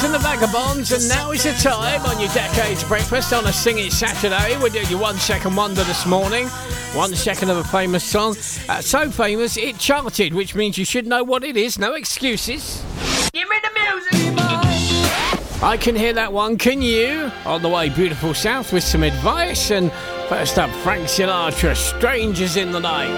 and the Vagabonds, and now is the time on your Decades Breakfast on a Singing Saturday. We're doing your 1 second wonder this morning. 1 second of a famous song. So famous, it charted, which means you should know what it is. No excuses. Give me the music! I can hear that one, can you? On the way, beautiful south with some advice. And first up, Frank Sinatra, Strangers in the Night.